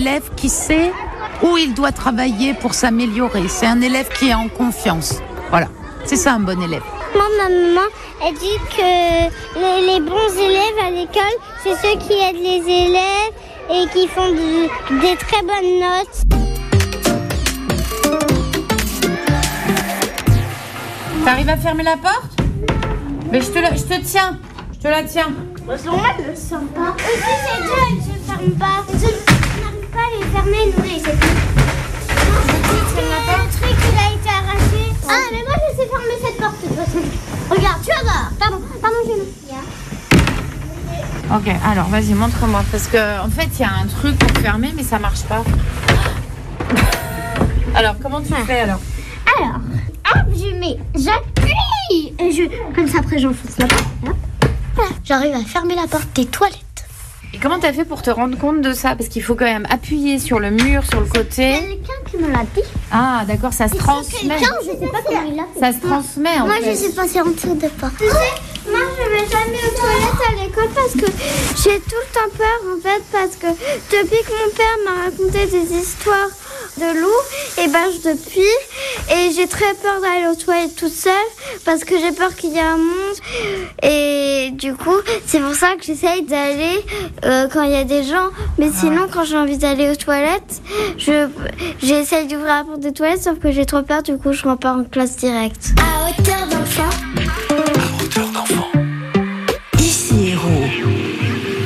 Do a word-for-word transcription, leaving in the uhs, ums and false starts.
élève qui sait où il doit travailler pour s'améliorer. C'est un élève qui est en confiance. Voilà, c'est ça un bon élève. Moi, ma maman, elle dit que les, les bons élèves à l'école, c'est ceux qui aident les élèves et qui font de, des très bonnes notes. T'arrives à fermer la porte ? Mais je te, la, je te tiens, je te la tiens. Bah, c'est normal, je le sens pas. Aussi, c'est dur, je ne ferme pas. Je n'arrive pas à les fermer, nous, les c'est tout. Non, c'est le truc, il a été arraché. Ah, mais moi, je sais fermer cette porte, de toute façon. Regarde, tu vas voir. Pardon, pardon, je me... Ok, alors vas-y, montre-moi. Parce qu'en en fait, il y a un truc pour fermer, mais ça marche pas. Alors, comment tu ah. fais alors ? Alors, hop, je mets, j'appuie et je, comme ça après j'enfonce la porte. Voilà, j'arrive à fermer la porte des toilettes. Et comment t'as fait pour te rendre compte de ça ? Parce qu'il faut quand même appuyer sur le mur, sur le côté. C'est quelqu'un qui me l'a dit. Ah, d'accord, ça se transmet. Quelqu'un, je sais pas comment il l'a fait. Ça se transmet en moi, fait. Moi, je sais pas, c'est en dessous de pas. Tu sais, moi, je vais jamais aux toilettes à l'école parce que j'ai tout le temps peur en fait, parce que depuis que mon père m'a raconté des histoires de loups, et ben je depuis et j'ai très peur d'aller aux toilettes toute seule parce que j'ai peur qu'il y ait un monstre et du coup c'est pour ça que j'essaye d'aller euh, quand il y a des gens, mais sinon quand j'ai envie d'aller aux toilettes je j'essaye d'ouvrir la porte des toilettes sauf que j'ai trop peur, du coup je rentre pas en classe directe. À hauteur d'enfant.